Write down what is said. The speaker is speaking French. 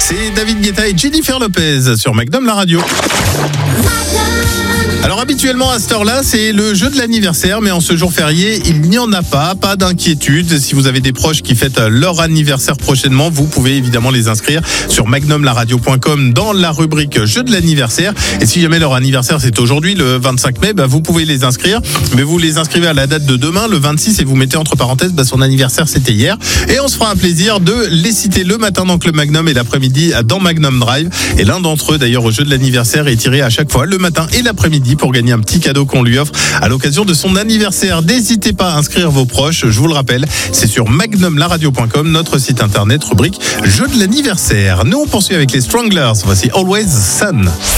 C'est David Guetta et Jennifer Lopez sur Magnum la radio. Alors habituellement à cette heure-là, c'est le jeu de l'anniversaire, mais en ce jour férié, il n'y en a pas d'inquiétude. Si vous avez des proches qui fêtent leur anniversaire prochainement, vous pouvez évidemment les inscrire sur magnumlaradio.com dans la rubrique jeu de l'anniversaire. Et si jamais leur anniversaire c'est aujourd'hui, le 25 mai, vous pouvez les inscrire, mais vous les inscrivez à la date de demain, le 26, et vous mettez entre parenthèses son anniversaire c'était hier. Et on se fera un plaisir de les citer le matin dans Club Magnum et l'après-midi dans Magnum Drive. Et l'un d'entre eux d'ailleurs au jeu de l'anniversaire est tiré à chaque fois le matin et l'après-midi pour gagner un petit cadeau qu'on lui offre à l'occasion de son anniversaire. N'hésitez pas à inscrire vos proches, je vous le rappelle, c'est sur magnumlaradio.com, notre site internet, rubrique jeu de l'anniversaire. Nous on poursuit avec les Stranglers, voici Always Sun.